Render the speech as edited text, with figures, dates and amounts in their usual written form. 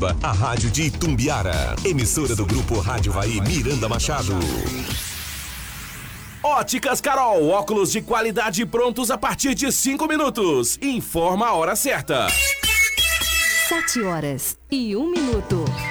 Curitiba, a rádio de Itumbiara. Emissora do Grupo Rádio Vai Miranda Machado. Óticas Carol, óculos de qualidade prontos a partir de 5 minutos. Informa a hora certa. 7h01.